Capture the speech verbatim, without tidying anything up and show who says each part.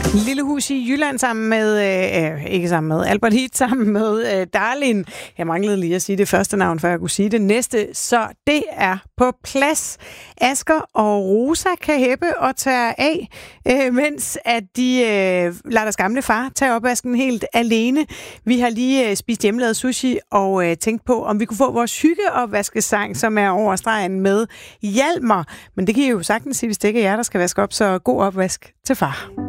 Speaker 1: Lille Hus i Jylland sammen med, øh, ikke sammen med, Albert Heat sammen med øh, Darlin. Jeg manglede lige at sige det første navn, før jeg kunne sige det næste, så det er på plads. Asger og Rosa kan hæppe og tage af, øh, mens at de øh, lader deres gamle far tage opvasken helt alene. Vi har lige øh, spist hjemmelavet sushi og øh, tænkt på, om vi kunne få vores hyggeopvaskesang, som er over stregen med Hjalmar. Men det kan I jo sagtens sige, hvis det ikke er jer, der skal vaske op, så god opvask til far.